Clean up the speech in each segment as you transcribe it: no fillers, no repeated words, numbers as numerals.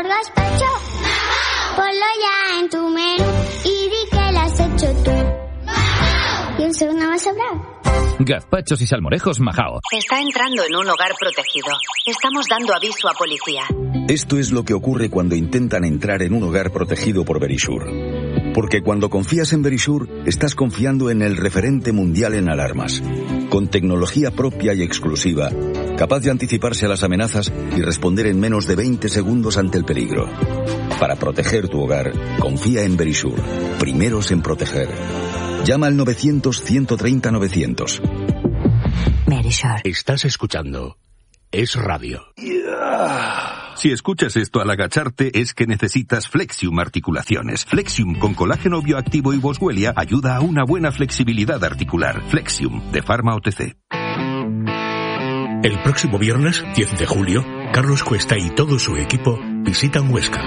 Gazpacho, ponlo ya en tu menú y di que lo has hecho tú. Y un segundo más sobrado. Gazpachos y salmorejos Majao. Está entrando en un hogar protegido. Estamos dando aviso a policía. Esto es lo que ocurre cuando intentan entrar en un hogar protegido por Verisure. Porque cuando confías en Verisure, estás confiando en el referente mundial en alarmas. Con tecnología propia y exclusiva, capaz de anticiparse a las amenazas y responder en menos de 20 segundos ante el peligro. Para proteger tu hogar, confía en Verisure. Primeros en proteger. Llama al 900-130-900. Verisure. Estás escuchando Es Radio. Si escuchas esto al agacharte es que necesitas Flexium Articulaciones. Flexium con colágeno bioactivo y Boswellia ayuda a una buena flexibilidad articular. Flexium de Pharma OTC. El próximo viernes, 10 de julio, Carlos Cuesta y todo su equipo visitan Huesca.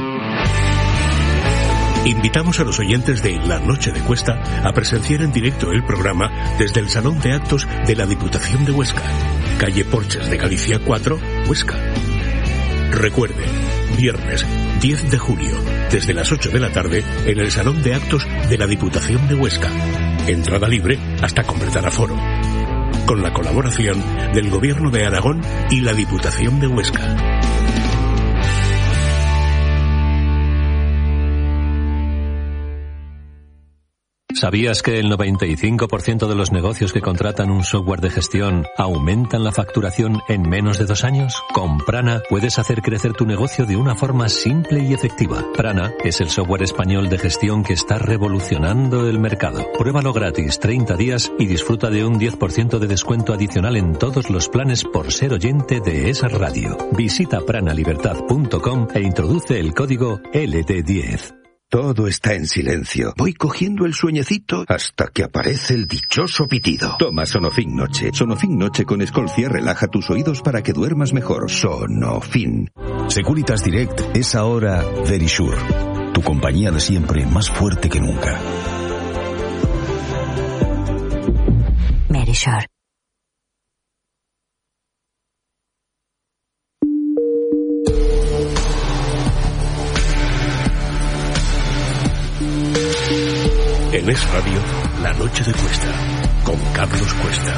Invitamos a los oyentes de La Noche de Cuesta a presenciar en directo el programa desde el Salón de Actos de la Diputación de Huesca, calle Porches de Galicia 4, Huesca. Recuerde, viernes 10 de julio, desde las 8 de la tarde, en el Salón de Actos de la Diputación de Huesca. Entrada libre hasta completar aforo. Con la colaboración del Gobierno de Aragón y la Diputación de Huesca. ¿Sabías que el 95% de los negocios que contratan un software de gestión aumentan la facturación en menos de 2 años? Con Prana puedes hacer crecer tu negocio de una forma simple y efectiva. Prana es el software español de gestión que está revolucionando el mercado. Pruébalo gratis 30 días y disfruta de un 10% de descuento adicional en todos los planes por ser oyente de esa radio. Visita pranalibertad.com e introduce el código LT10. Todo está en silencio. Voy cogiendo el sueñecito hasta que aparece el dichoso pitido. Toma Sonofin Noche. Sonofin Noche con Escolcia relaja tus oídos para que duermas mejor. Sonofin. Securitas Direct es ahora Verisure. Tu compañía de siempre, más fuerte que nunca. Verisure. En Es Radio, La Noche de Cuesta, con Carlos Cuesta.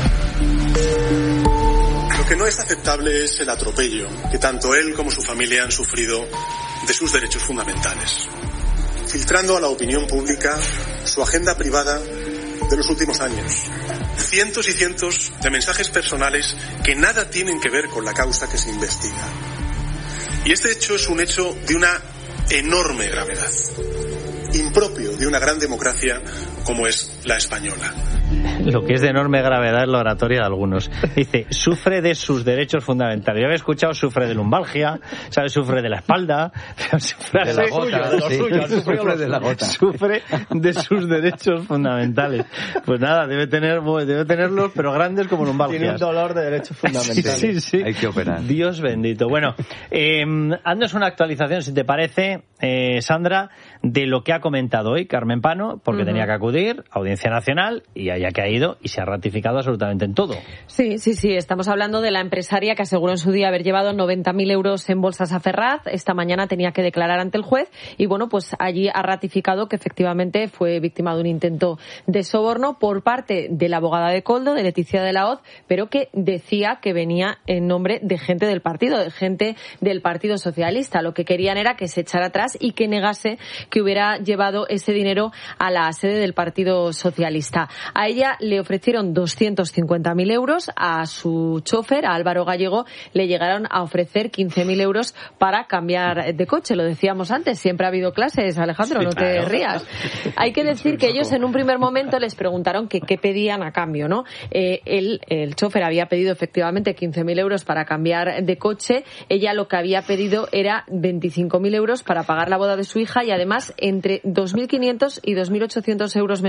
Lo que no es aceptable es el atropello que tanto él como su familia han sufrido de sus derechos fundamentales, filtrando a la opinión pública su agenda privada de los últimos años. Cientos y cientos de mensajes personales que nada tienen que ver con la causa que se investiga. Y este hecho es un hecho de una enorme gravedad, impropio de una gran democracia como es la española. Lo que es de enorme gravedad es la oratoria de algunos. Dice, sufre de sus derechos fundamentales. Yo había escuchado, sufre de lumbalgia, ¿sabes? Sufre de la espalda, sufre de la gota, sufre de la gota. Sufre de sus derechos fundamentales. Pues nada, debe tenerlos, pero grandes como lumbalgias. Tiene un dolor de derechos fundamentales. Sí. Hay que operar. Dios bendito. Bueno, haznos una actualización, si te parece, Sandra, de lo que ha comentado hoy Carmen Pano, porque tenía que acudir a Audiencia Nacional y allá que ha ido y se ha ratificado absolutamente en todo. Sí. Estamos hablando de la empresaria que aseguró en su día haber llevado 90.000 euros en bolsas a Ferraz. Esta mañana tenía que declarar ante el juez y, bueno, pues allí ha ratificado que efectivamente fue víctima de un intento de soborno por parte de la abogada de Koldo, de Leticia de la Hoz, pero que decía que venía en nombre de gente del partido, de gente del Partido Socialista. Lo que querían era que se echara atrás y que negase que hubiera llevado ese dinero a la sede del Partido Socialista. A ella le ofrecieron 250.000 euros, a su chofer, a Álvaro Gallego, le llegaron a ofrecer 15.000 euros para cambiar de coche. Lo decíamos antes, siempre ha habido clases, Alejandro, sí, no te rías. Hay que decir que ellos en un primer momento les preguntaron que qué pedían a cambio, ¿no? El chofer había pedido efectivamente 15.000 euros para cambiar de coche. Ella lo que había pedido era 25.000 euros para pagar la boda de su hija y además entre 2.500 y 2.800 euros mensuales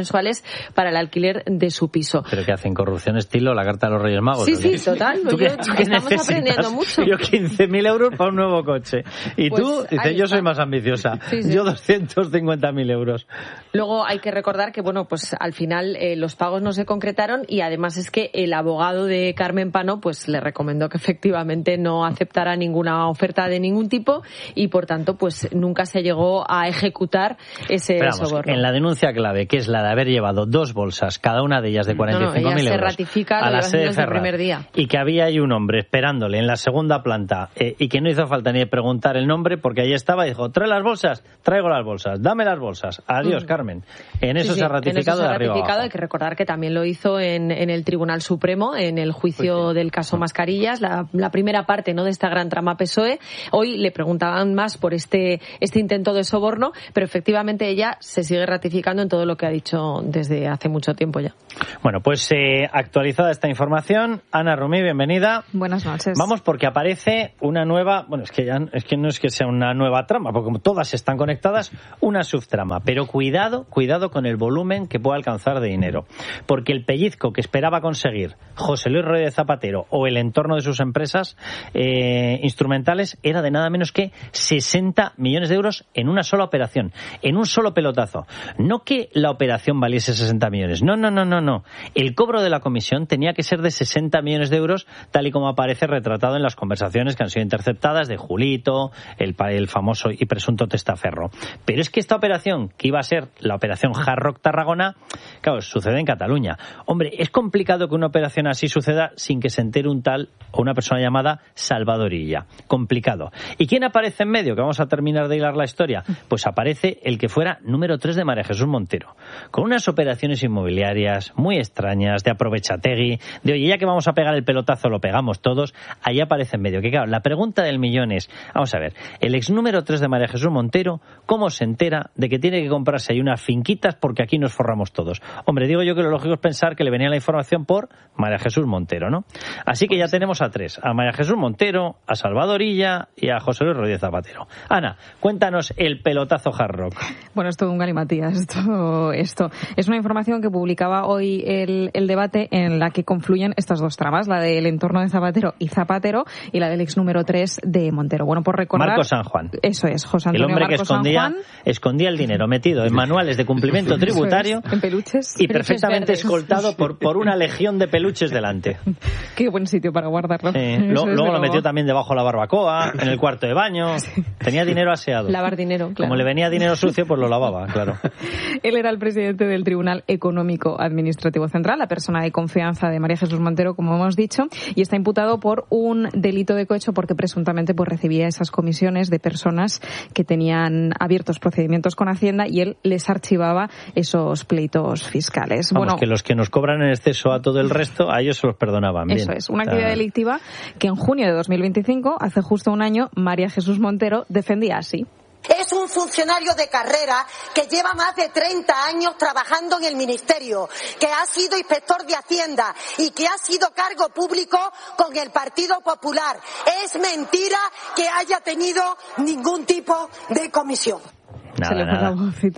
para el alquiler de su piso. ¿Pero qué hacen? ¿Corrupción estilo la carta de los Reyes Magos? Sí, total. Estamos aprendiendo mucho. Yo 15.000 euros para un nuevo coche. Y pues tú, dices, yo soy más ambiciosa. Sí. Yo 250.000 euros. Luego hay que recordar que, bueno, pues al final los pagos no se concretaron y además es que el abogado de Carmen Pano pues le recomendó que efectivamente no aceptara ninguna oferta de ningún tipo y por tanto pues nunca se llegó a ejecutar ese soborno. En la denuncia clave, que es la de haber llevado 2 bolsas, cada una de ellas de 45.000 euros, ratifica a la sede de Ferraz, primer día. Y que había ahí un hombre esperándole en la segunda planta y que no hizo falta ni preguntar el nombre porque allí estaba y dijo, ¿trae las bolsas? Traigo las bolsas, dame las bolsas. Adiós, Carmen. En eso se ha ratificado de arriba abajo. Hay que recordar que también lo hizo en el Tribunal Supremo, en el juicio del caso Mascarillas, la primera parte, ¿no?, de esta gran trama PSOE. Hoy le preguntaban más por este intento de soborno, pero efectivamente ella se sigue ratificando en todo lo que ha dicho desde hace mucho tiempo ya. Bueno, pues actualizada esta información, Ana Rumí, bienvenida. Buenas noches. Vamos, porque aparece una nueva, bueno, es que no es que sea una nueva trama, porque como todas están conectadas, una subtrama, pero cuidado con el volumen que pueda alcanzar de dinero, porque el pellizco que esperaba conseguir José Luis Rodríguez Zapatero o el entorno de sus empresas instrumentales era de nada menos que 60 millones de euros en una sola operación, en un solo pelotazo. No que la operación valiese 60 millones, no. El cobro de la comisión tenía que ser de 60 millones de euros, tal y como aparece retratado en las conversaciones que han sido interceptadas de Julito, el famoso y presunto testaferro. Pero es que esta operación, que iba a ser la operación Hard Rock Tarragona, claro, sucede en Cataluña. Hombre, es complicado que una operación así suceda sin que se entere un tal o una persona llamada Salvador Illa. Complicado. ¿Y quién aparece en medio? Que vamos a terminar de hilar la historia. Pues aparece el que fuera número 3 de María Jesús Montero, con unas operaciones inmobiliarias muy extrañas, de aprovechategui, de oye, ya que vamos a pegar el pelotazo, lo pegamos todos. Ahí aparece en medio. Que claro, la pregunta del millón es, vamos a ver, el ex número 3 de María Jesús Montero, ¿cómo se entera de que tiene que comprarse ahí unas finquitas porque aquí nos forramos todos? Hombre, digo yo que lo lógico es pensar que le venía la información por María Jesús Montero, ¿no? Así que ya tenemos a 3, a María Jesús Montero, a Salvador Illa y a José Luis Rodríguez Zapatero. Ana, cuéntanos el pelotazo Hard Rock. Bueno, es todo un galimatías, esto es una información que publicaba hoy el debate en la que confluyen estas dos tramas, la del entorno de Zapatero y la del ex número 3 de Montero. Bueno, por recordar... Marcos San Juan. Eso es, José Antonio Marcos Marcos San Juan. Escondía el dinero metido en manuales de cumplimiento tributario en peluches. Y perfectamente escoltado por una legión de peluches delante. Qué buen sitio para guardarlo. Luego lo metió también debajo de la barbacoa, en el cuarto de baño. Sí. Tenía dinero aseado. Lavar dinero, claro. Como le venía dinero sucio, pues lo lavaba, claro. Él era el presidente del Tribunal Económico Administrativo Central, la persona de confianza de María Jesús Montero, como hemos dicho, y está imputado por un delito de cohecho porque presuntamente pues recibía esas comisiones de personas que tenían abiertos procedimientos con Hacienda y él les archivaba esos pleitos fiscales. Vamos, que los que nos cobran en exceso a todo el resto, a ellos se los perdonaban. Eso bien. Es, una actividad delictiva que en junio de 2025, hace justo un año, María Jesús Montero defendía así. Es un funcionario de carrera que lleva más de 30 años trabajando en el Ministerio, que ha sido inspector de Hacienda y que ha sido cargo público con el Partido Popular. Es mentira que haya tenido ningún tipo de comisión. Nada.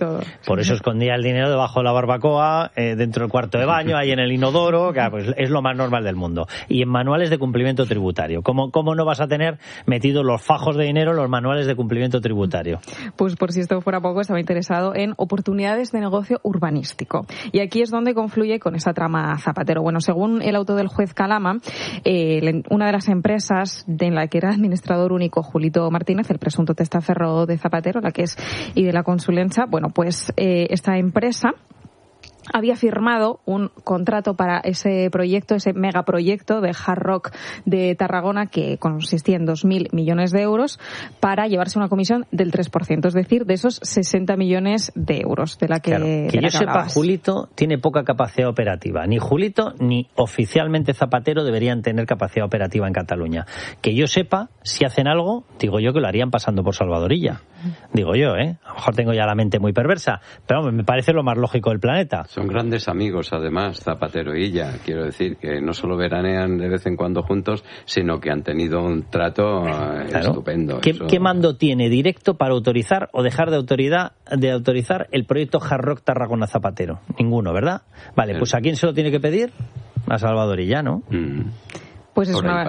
Por eso escondía el dinero debajo de la barbacoa, dentro del cuarto de baño, ahí en el inodoro, que pues es lo más normal del mundo. Y en manuales de cumplimiento tributario. ¿Cómo no vas a tener metidos los fajos de dinero en los manuales de cumplimiento tributario? Pues por si esto fuera poco, estaba interesado en oportunidades de negocio urbanístico. Y aquí es donde confluye con esa trama Zapatero. Bueno, según el auto del juez Calama, una de las empresas en la que era administrador único Julito Martínez, el presunto testaferro de Zapatero, la que es y de la consulencia, bueno, pues esta empresa había firmado un contrato para ese proyecto, ese megaproyecto de Hard Rock de Tarragona que consistía en 2.000 millones de euros para llevarse una comisión del 3%, es decir, de esos 60 millones de euros de la que claro, que yo sepa, Julito tiene poca capacidad operativa. Ni Julito ni oficialmente Zapatero deberían tener capacidad operativa en Cataluña. Que yo sepa, si hacen algo, digo yo que lo harían pasando por Salvador Illa. Digo yo, a lo mejor tengo ya la mente muy perversa, pero hombre, me parece lo más lógico del planeta. Son grandes amigos, además, Zapatero y ella. Quiero decir que no solo veranean de vez en cuando juntos, sino que han tenido un trato estupendo. ¿Qué mando tiene directo para autorizar o dejar de autorizar el proyecto Hard Rock Tarragona Zapatero? Ninguno, ¿verdad? Vale, pues ¿a quién se lo tiene que pedir? A Salvador Illa, ¿no? Pues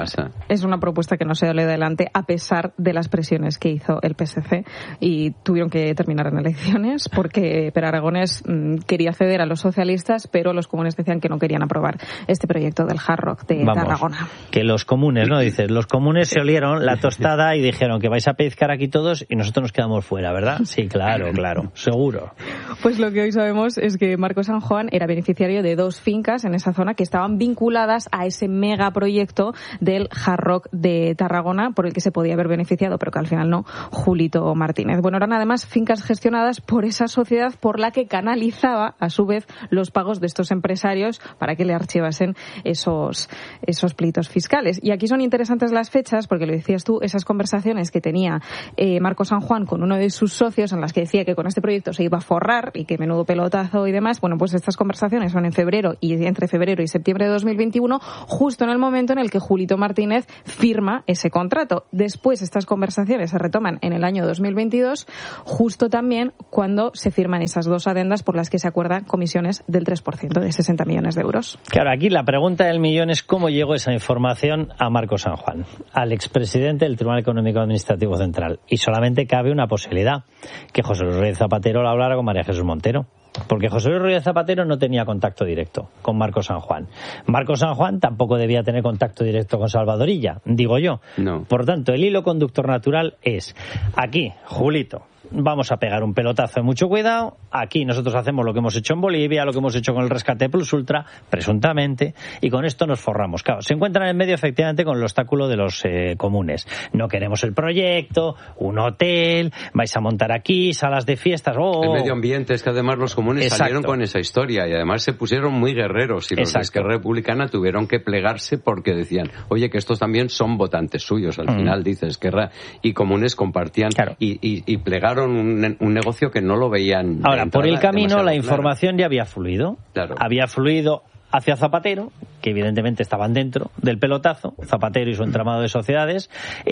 es una propuesta que no se dio adelante a pesar de las presiones que hizo el PSC y tuvieron que terminar en elecciones porque Per Aragonés quería ceder a los socialistas, pero los comunes decían que no querían aprobar este proyecto del Hard Rock de Tarragona. Que los comunes, ¿no? Dices, los comunes se olieron la tostada y dijeron que vais a pellizcar aquí todos y nosotros nos quedamos fuera, ¿verdad? Sí, claro, seguro. Pues lo que hoy sabemos es que Marco San Juan era beneficiario de 2 fincas en esa zona que estaban vinculadas a ese megaproyecto del Hard Rock de Tarragona, por el que se podía haber beneficiado, pero que al final no, Julito Martínez. Bueno, eran además fincas gestionadas por esa sociedad por la que canalizaba, a su vez, los pagos de estos empresarios para que le archivasen esos pleitos fiscales. Y aquí son interesantes las fechas, porque lo decías tú, esas conversaciones que tenía Marco San Juan con uno de sus socios, en las que decía que con este proyecto se iba a forrar y que menudo pelotazo y demás. Bueno, pues estas conversaciones son entre febrero y septiembre de 2021, justo en el momento en el que Julito Martínez firma ese contrato. Después estas conversaciones se retoman en el año 2022, justo también cuando se firman esas 2 adendas por las que se acuerdan comisiones del 3% de 60 millones de euros. Claro, aquí la pregunta del millón es cómo llegó esa información a Marco San Juan, al expresidente del Tribunal Económico Administrativo Central. Y solamente cabe una posibilidad, que José Luis Rodríguez Zapatero lo hablara con María Jesús Montero. Porque José Luis Rodríguez Zapatero no tenía contacto directo con Marco San Juan. Marco San Juan tampoco debía tener contacto directo con Salvador Illa, digo yo. No. Por tanto, el hilo conductor natural es aquí, Julito, vamos a pegar un pelotazo de mucho cuidado. Aquí nosotros hacemos lo que hemos hecho en Bolivia, lo que hemos hecho con el rescate Plus Ultra, presuntamente, y con esto nos forramos. Claro, se encuentran en medio efectivamente con el obstáculo de los comunes. No queremos el proyecto, un hotel, vais a montar aquí salas de fiestas. El medio ambiente, es que además los comunes salieron con esa historia y además se pusieron muy guerreros y los de Esquerra Republicana tuvieron que plegarse porque decían, oye, que estos también son votantes suyos. Al final, dice Esquerra y comunes compartían y plegaron un negocio que no lo veían. Ahora, por el camino la información ya había fluido. Claro. Había fluido hacia Zapatero, que evidentemente estaban dentro del pelotazo, Zapatero y su entramado de sociedades,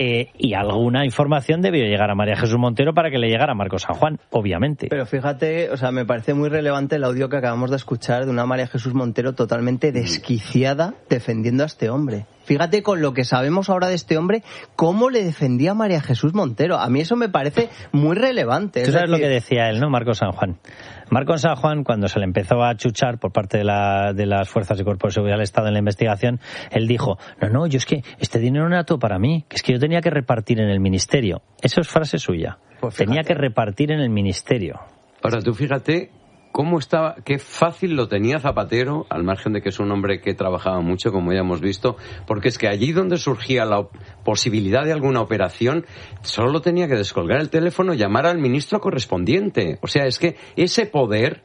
y alguna información debió llegar a María Jesús Montero para que le llegara a Marco San Juan, obviamente. Pero fíjate, o sea, me parece muy relevante el audio que acabamos de escuchar de una María Jesús Montero totalmente desquiciada defendiendo a este hombre. Fíjate con lo que sabemos ahora de este hombre, cómo le defendía a María Jesús Montero. A mí eso me parece muy relevante. Tú sabes lo que decía él, ¿no? Marco San Juan. Marco San Juan, cuando se le empezó a chuchar por parte de las fuerzas y cuerpos de seguridad del Estado en la investigación, él dijo, no, yo es que este dinero no era todo para mí, que es que yo tenía que repartir en el ministerio. Eso es frase suya. Pues tenía que repartir en el ministerio. Ahora, tú fíjate cómo estaba, qué fácil lo tenía Zapatero, al margen de que es un hombre que trabajaba mucho, como ya hemos visto, porque es que allí donde surgía la posibilidad de alguna operación, solo tenía que descolgar el teléfono y llamar al ministro correspondiente. O sea, es que ese poder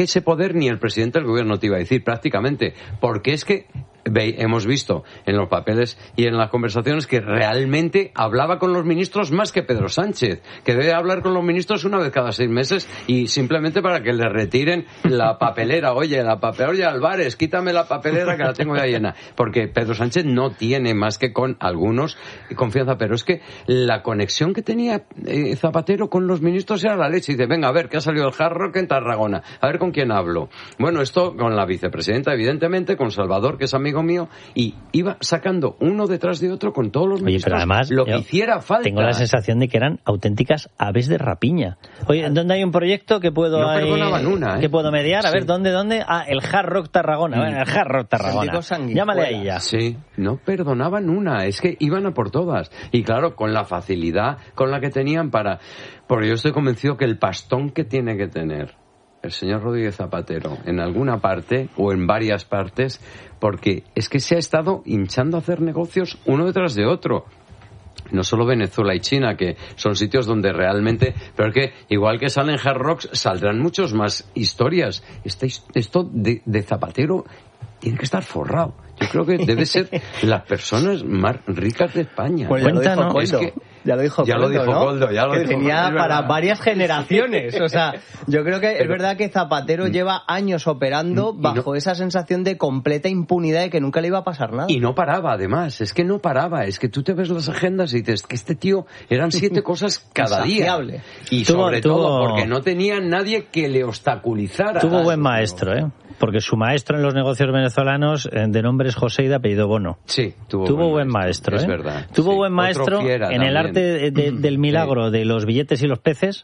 ni el presidente del gobierno te iba a decir prácticamente, porque es que hemos visto en los papeles y en las conversaciones que realmente hablaba con los ministros más que Pedro Sánchez, que debe hablar con los ministros una vez cada 6 meses y simplemente para que le retiren la papelera. Oye, Álvarez, quítame la papelera que la tengo ya llena. Porque Pedro Sánchez no tiene más que con algunos confianza, pero es que la conexión que tenía Zapatero con los ministros era la leche. Y dice, venga, a ver, que ha salido el Hard Rock en Tarragona, a ver con quién hablo. Bueno, esto con la vicepresidenta, evidentemente, con Salvador, que es amigo mío, y iba sacando uno detrás de otro con todos los ministros. Oye, pero además, lo que hiciera falta. Tengo la sensación de que eran auténticas aves de rapiña. Oye, ¿dónde hay un proyecto que puedo perdonaban una, que puedo mediar? A ver, ¿dónde? Ah, el Hard Rock Tarragona. Bueno, el Hard Rock Tarragona. Llámale a ella. Sí, no perdonaban una, es que iban a por todas. Y claro, con la facilidad con la que tenían porque yo estoy convencido que el pastón que tiene que tener el señor Rodríguez Zapatero en alguna parte o en varias partes, porque es que se ha estado hinchando a hacer negocios uno detrás de otro. No solo Venezuela y China, que son sitios donde realmente, pero es que igual que salen Hard Rocks, saldrán muchos más historias. Esto de Zapatero tiene que estar forrado. Yo creo que debe ser las personas más ricas de España. Pues Cuéntanos, Ya lo dijo Koldo, ¿no? Que tenía para varias generaciones. O sea, yo creo que es verdad que Zapatero lleva años operando bajo esa sensación de completa impunidad de que nunca le iba a pasar nada. Y no paraba, además. Es que no paraba. Es que tú te ves las agendas y dices que este tío eran 7 cosas cada día. Y sobre todo porque no tenía nadie que le obstaculizara. Tuvo buen maestro, ¿eh? Porque su maestro en los negocios venezolanos de nombre es José y de apellido Bono. Sí, tuvo buen maestro, es verdad. Tuvo buen maestro en el arte del milagro de los billetes y los peces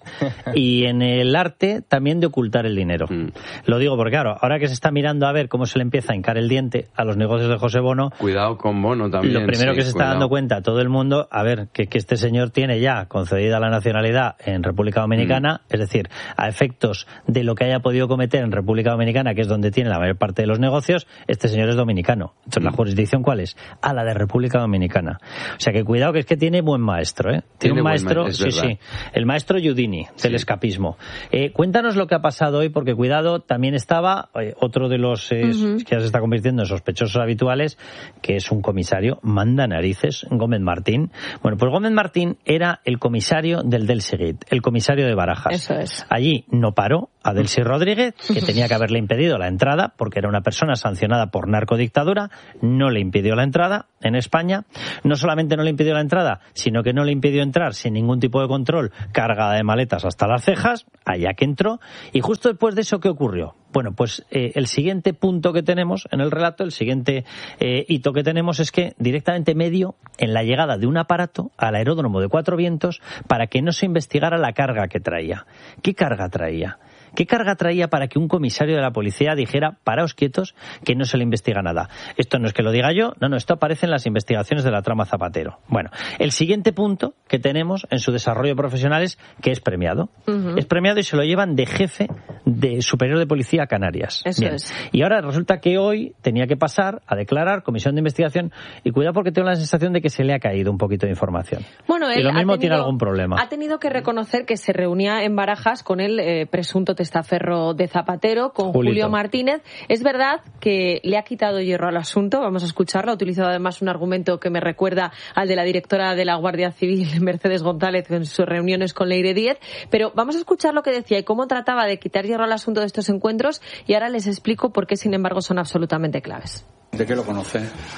y en el arte también de ocultar el dinero. Lo digo porque, claro, ahora que se está mirando a ver cómo se le empieza a hincar el diente a los negocios de José Bono... Cuidado con Bono también. Lo primero que se está dando cuenta todo el mundo, a ver, que este señor tiene ya concedida la nacionalidad en República Dominicana, es decir, a efectos de lo que haya podido cometer en República Dominicana, que es donde tiene la mayor parte de los negocios, este señor es dominicano. Entonces, ¿la jurisdicción cuál es? A la de República Dominicana. O sea que cuidado, que es que tiene buen maestro, ¿eh? Tiene un maestro, sí. El maestro Giudini, del escapismo. Cuéntanos lo que ha pasado hoy, porque cuidado, también estaba otro de los que ya se está convirtiendo en sospechosos habituales, que es un comisario, manda narices, Gómez Martín. Bueno, pues Gómez Martín era el comisario del Seguit, el comisario de Barajas. Eso es. Allí no paró a Delcy Rodríguez, que tenía que haberle impedido la entrada, porque era una persona sancionada por narcodictadura, no le impidió la entrada en España. No solamente no le impidió la entrada, sino que no le impidió entrar sin ningún tipo de control, cargada de maletas hasta las cejas, allá que entró. Y justo después de eso, ¿qué ocurrió? Bueno, pues el siguiente punto que tenemos en el relato, el siguiente hito que tenemos es que directamente medio en la llegada de un aparato al aeródromo de Cuatro Vientos para que no se investigara la carga que traía. ¿Qué carga traía? ¿Qué carga traía para que un comisario de la policía dijera, paraos quietos, que no se le investiga nada? Esto no es que lo diga yo, no, esto aparece en las investigaciones de la trama Zapatero. Bueno, el siguiente punto que tenemos en su desarrollo profesional es que es premiado. Es premiado y se lo llevan de jefe de superior de policía a Canarias. Eso es. Y ahora resulta que hoy tenía que pasar a declarar comisión de investigación y cuidado porque tengo la sensación de que se le ha caído un poquito de información. Bueno, él y lo mismo tiene algún problema. Ha tenido que reconocer que se reunía en Barajas con el presunto testaferro de Zapatero, con Julio Martínez. Es verdad que le ha quitado hierro al asunto, vamos a escucharlo. Ha utilizado además un argumento que me recuerda al de la directora de la Guardia Civil, Mercedes González, en sus reuniones con Leire Díez. Pero vamos a escuchar lo que decía y cómo trataba de quitar hierro al asunto de estos encuentros y ahora les explico por qué, sin embargo, son absolutamente claves. ¿De qué lo conoce?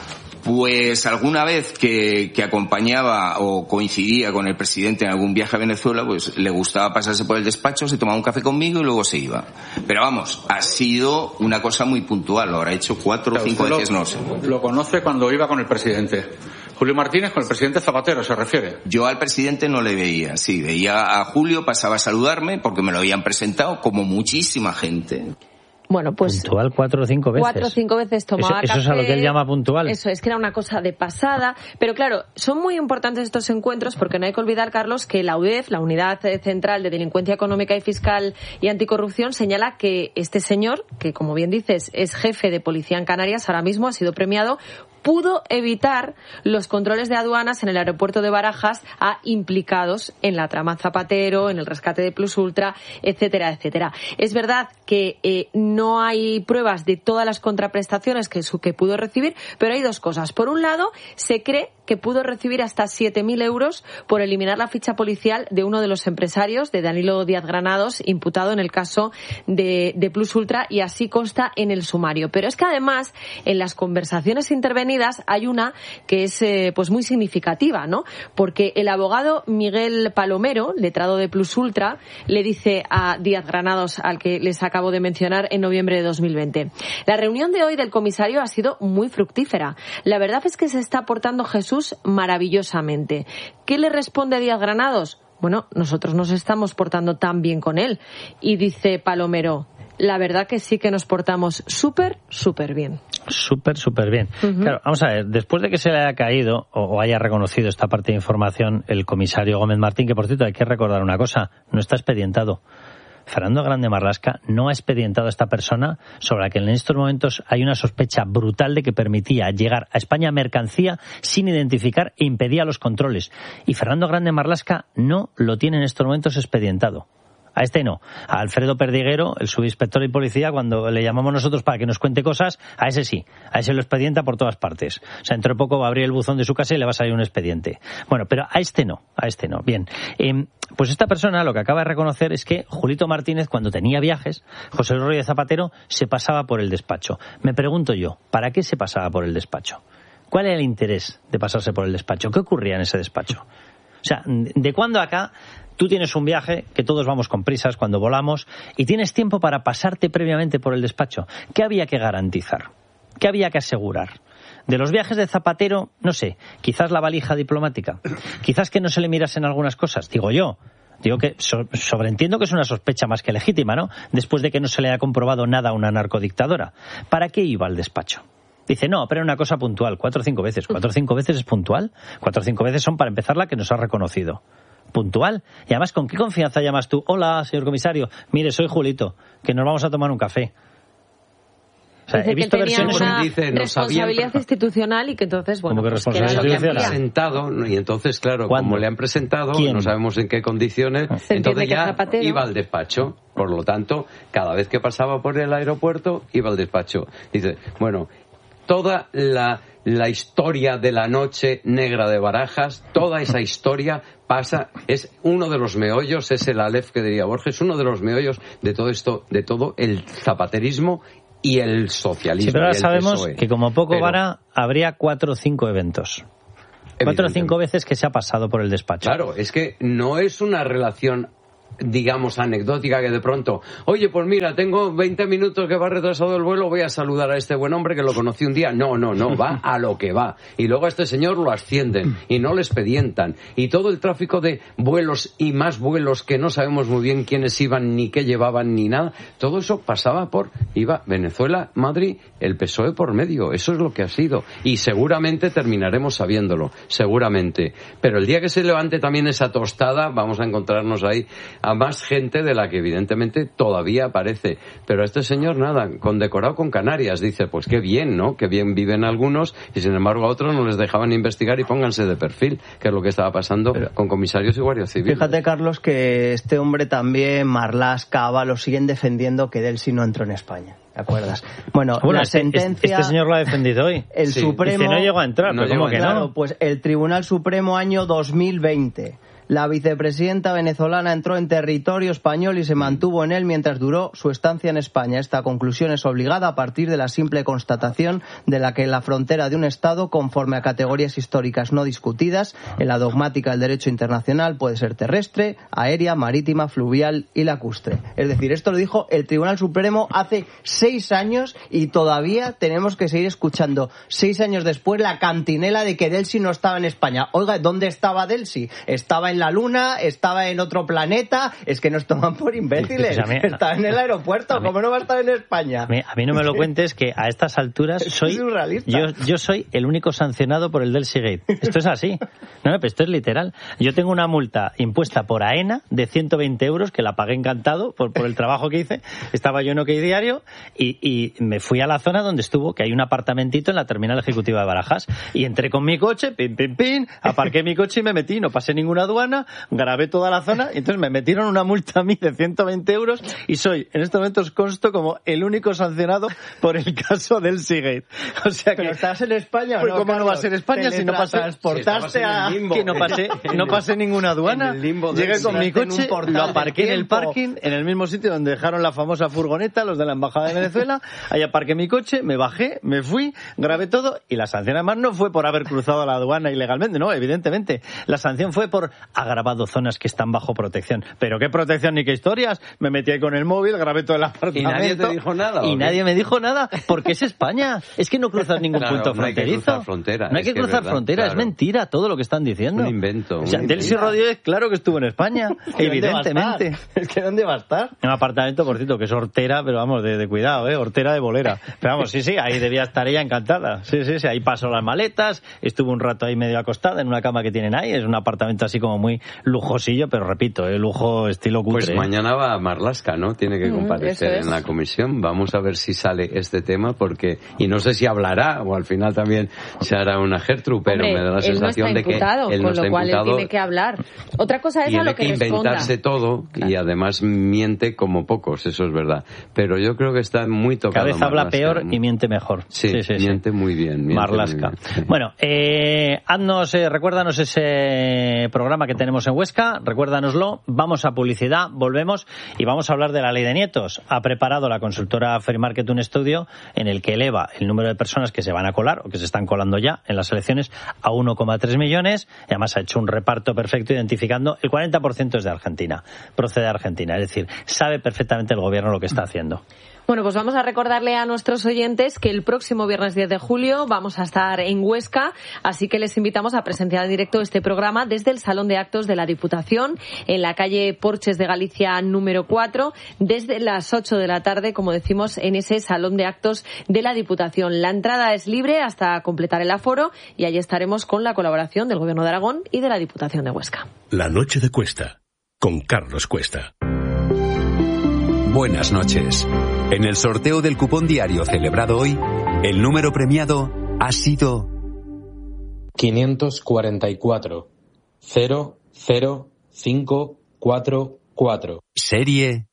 Pues alguna vez que acompañaba o coincidía con el presidente en algún viaje a Venezuela, pues le gustaba pasarse por el despacho, se tomaba un café conmigo y luego se iba. Pero vamos, ha sido una cosa muy puntual, lo habrá hecho 4 o 5 veces, no sé. Lo conoce cuando iba con el presidente. Julio Martínez con el presidente Zapatero, ¿se refiere? Yo al presidente no le veía, sí, veía a Julio, pasaba a saludarme porque me lo habían presentado como muchísima gente. Bueno, pues... Puntual 4 o 5 veces. 4 o 5 veces tomaba café. Eso es a lo que él llama puntual. Eso es, que era una cosa de pasada. Pero claro, son muy importantes estos encuentros porque no hay que olvidar, Carlos, que la UDEF, la Unidad Central de Delincuencia Económica y Fiscal y Anticorrupción, señala que este señor, que como bien dices, es jefe de policía en Canarias, ahora mismo ha sido premiado, pudo evitar los controles de aduanas en el aeropuerto de Barajas a implicados en la trama Zapatero, en el rescate de Plus Ultra, etcétera, etcétera. Es verdad que no hay pruebas de todas las contraprestaciones que pudo recibir, pero hay dos cosas. Por un lado, se cree que pudo recibir hasta 7.000 euros por eliminar la ficha policial de uno de los empresarios, de Danilo Díaz Granados, imputado en el caso de Plus Ultra, y así consta en el sumario. Pero es que además, en las conversaciones intervenidas, hay una que es pues muy significativa, ¿no? Porque el abogado Miguel Palomero, letrado de Plus Ultra, le dice a Díaz Granados, al que les acabo de mencionar, en noviembre de 2020. La reunión de hoy del comisario ha sido muy fructífera. La verdad es que se está portando Jesús maravillosamente. ¿Qué le responde Díaz Granados? Bueno, nosotros nos estamos portando tan bien con él. Y dice Palomero, la verdad que sí que nos portamos súper bien. Súper bien. Claro, vamos a ver, después de que se le haya caído o haya reconocido esta parte de información el comisario Gómez Martín, que por cierto hay que recordar una cosa, no está expedientado. Fernando Grande Marlaska no ha expedientado a esta persona sobre la que en estos momentos hay una sospecha brutal de que permitía llegar a España mercancía sin identificar e impedía los controles. Y Fernando Grande Marlaska no lo tiene en estos momentos expedientado. A este no. A Alfredo Perdiguero, el subinspector de policía, cuando le llamamos nosotros para que nos cuente cosas, a ese sí. A ese lo expedienta por todas partes. O sea, dentro de poco va a abrir el buzón de su casa y le va a salir un expediente. Bueno, pero a este no. Bien. Pues esta persona lo que acaba de reconocer es que Julito Martínez, cuando tenía viajes, José Luis Rodríguez Zapatero se pasaba por el despacho. Me pregunto yo, ¿para qué se pasaba por el despacho? ¿Cuál era el interés de pasarse por el despacho? ¿Qué ocurría en ese despacho? O sea, ¿de cuándo acá tú tienes un viaje, que todos vamos con prisas cuando volamos, y tienes tiempo para pasarte previamente por el despacho? ¿Qué había que garantizar? ¿Qué había que asegurar? De los viajes de Zapatero, no sé, quizás la valija diplomática, quizás que no se le mirasen algunas cosas, digo yo. Digo que sobreentiendo que es una sospecha más que legítima, ¿no? Después de que no se le haya comprobado nada a una narcodictadora. ¿Para qué iba al despacho? Dice, no, pero era una cosa puntual, 4 o 5 veces. ¿4 o 5 veces es puntual? 4 o 5 veces son, para empezar, la que nos ha reconocido. ¿Puntual? Y además, ¿con qué confianza llamas tú? Hola, señor comisario, mire, soy Julito, que nos vamos a tomar un café. O sea, he visto versiones una responsabilidad institucional y que entonces, bueno, que pues que era lo que había presentado, y entonces, claro, ¿cuándo? como le han presentado, ¿Quién? No sabemos en qué condiciones, entonces ya Zapatero iba al despacho. Por lo tanto, cada vez que pasaba por el aeropuerto, iba al despacho. Dice, bueno, toda la historia de la noche negra de Barajas, toda esa historia pasa, es uno de los meollos, es el Aleph que diría Borges, uno de los meollos de todo esto, de todo el zapaterismo y el socialismo. Sí, pero ahora y el sabemos PSOE. que como poco vara habría 4 o 5 eventos. 4 o 5 veces que se ha pasado por el despacho. Claro, es que no es una relación, digamos, anecdótica, que de pronto, oye, pues mira, tengo 20 minutos que va retrasado el vuelo, voy a saludar a este buen hombre que lo conocí un día. No, va a lo que va. Y luego a este señor lo ascienden y no le expedientan. Y todo el tráfico de vuelos y más vuelos que no sabemos muy bien quiénes iban, ni qué llevaban, ni nada, todo eso pasaba iba Venezuela, Madrid, el PSOE por medio. Eso es lo que ha sido. Y seguramente terminaremos sabiéndolo, seguramente. Pero el día que se levante también esa tostada, vamos a encontrarnos ahí a más gente de la que evidentemente todavía aparece. Pero a este señor nada, condecorado con Canarias. Dice, pues qué bien, ¿no? Qué bien viven algunos, y sin embargo a otros no les dejaban investigar y pónganse de perfil, que es lo que estaba pasando con comisarios y guardias civiles. Fíjate, Carlos, que este hombre también, Marlaska, Cava, lo siguen defendiendo, que Delcy no entró en España. ¿Te acuerdas? Bueno, la sentencia... Este señor lo ha defendido hoy. El Supremo... Dice, no llegó a entrar, pero ¿cómo que no? Claro, pues el Tribunal Supremo año 2020... La vicepresidenta venezolana entró en territorio español y se mantuvo en él mientras duró su estancia en España. Esta conclusión es obligada a partir de la simple constatación de la que la frontera de un Estado, conforme a categorías históricas no discutidas en la dogmática del derecho internacional, puede ser terrestre, aérea, marítima, fluvial y lacustre. Es decir, esto lo dijo el Tribunal Supremo hace 6 años y todavía tenemos que seguir escuchando 6 años después la cantinela de que Delcy no estaba en España. Oiga, ¿dónde estaba Delcy? Estaba en la Luna, estaba en otro planeta, es que nos toman por imbéciles. Estaba en el aeropuerto, ¿cómo no va a estar en España? A mí no me lo cuentes, que a estas alturas soy yo soy el único sancionado por el Delcy Gate. Esto es así. No, pero esto es literal. Yo tengo una multa impuesta por AENA de 120 euros, que la pagué encantado por el trabajo que hice. Estaba yo en OK Diario y me fui a la zona donde estuvo, que hay un apartamentito en la terminal ejecutiva de Barajas, y entré con mi coche, pin, aparqué mi coche y me metí, no pasé ninguna aduana, grabé toda la zona, y entonces me metieron una multa a mí de 120 euros y soy, en estos momentos consto como el único sancionado por el caso del Seagate. O sea que... ¿Pero estás en España o no? ¿Cómo no va a ser España si no pasé? Transportaste a... Que no pasé ninguna aduana. Llegué con mi coche, lo aparqué en el parking, en el mismo sitio donde dejaron la famosa furgoneta, los de la Embajada de Venezuela. Ahí aparqué mi coche, me bajé, me fui, grabé todo, y la sanción además no fue por haber cruzado la aduana ilegalmente, no, evidentemente. La sanción fue por grabado zonas que están bajo protección. ¿Pero qué protección ni qué historias? Me metí ahí con el móvil, grabé todo el apartamento. ¿Y nadie te dijo nada? Y nadie me dijo nada, porque es España. Es que no cruzas ningún punto fronterizo. No hay que cruzar frontera. Es mentira todo lo que están diciendo. Un invento. O sea, Delcy Rodríguez, claro que estuvo en España, evidentemente. Es que ¿dónde va a estar? Un apartamento, por cierto, que es hortera, pero vamos, de cuidado, hortera de bolera. Pero vamos, sí, ahí debía estar ella encantada. Sí, ahí pasó las maletas, estuvo un rato ahí medio acostada en una cama que tienen ahí, es un apartamento así como muy lujosillo, pero repito, lujo estilo cutre. Pues mañana va a Marlaska, ¿no? Tiene que comparecer en la comisión. Vamos a ver si sale este tema, porque, y no sé si hablará, o al final también se hará una Gertrude, pero me da la sensación de que él no está cual imputado, él tiene que hablar. Otra cosa es a lo que responda. Tiene que inventarse todo, y además miente como pocos, eso es verdad. Pero yo creo que está muy tocado. Cada vez habla peor y miente mejor. Sí, miente muy bien. Marlaska. Bueno, recuérdanos ese programa que tenemos en Huesca, recuérdanoslo, vamos a publicidad, volvemos y vamos a hablar de la ley de nietos. Ha preparado la consultora Fair Market un estudio en el que eleva el número de personas que se van a colar o que se están colando ya en las elecciones a 1,3 millones, y además ha hecho un reparto perfecto identificando el 40% es de Argentina, procede de Argentina, es decir, sabe perfectamente el gobierno lo que está haciendo. Bueno, pues vamos a recordarle a nuestros oyentes que el próximo viernes 10 de julio vamos a estar en Huesca, así que les invitamos a presenciar en directo este programa desde el Salón de Actos de la Diputación, en la calle Porches de Galicia número 4, desde las 8 de la tarde, como decimos, en ese Salón de Actos de la Diputación. La entrada es libre hasta completar el aforo y allí estaremos con la colaboración del Gobierno de Aragón y de la Diputación de Huesca. La noche de Cuesta, con Carlos Cuesta. Buenas noches. En el sorteo del cupón diario celebrado hoy, el número premiado ha sido 544 00544. Serie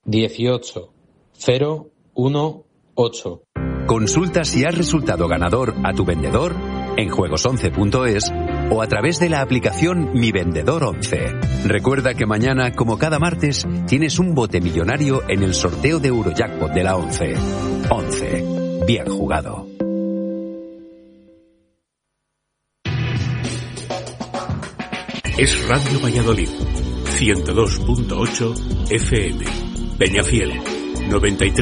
18018. Consulta si has resultado ganador a tu vendedor en juegos11.es o a través de la aplicación Mi Vendedor 11. Recuerda que mañana, como cada martes, tienes un bote millonario en el sorteo de Eurojackpot de la 11. 11. Bien jugado. Es Radio Valladolid, 102.8 FM. Peñafiel, 93.